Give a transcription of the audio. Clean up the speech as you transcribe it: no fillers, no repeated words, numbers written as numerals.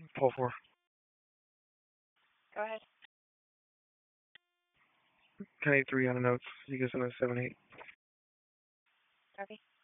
Paul 4. Go ahead. 10-8-3 on the notes. You guys on a 7-8. Copy.